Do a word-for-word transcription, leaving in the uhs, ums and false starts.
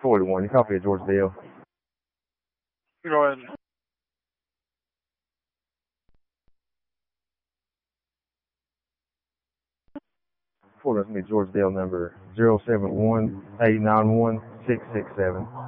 forty-one. You copy at Georgedale. Go ahead. Florida, that's me, Georgedale number zero seven one eight nine one six six seven.